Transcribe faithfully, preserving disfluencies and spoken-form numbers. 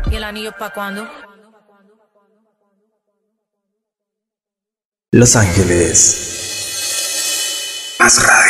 ¿Y el anillo pa' cuándo? Los Ángeles. Más radio.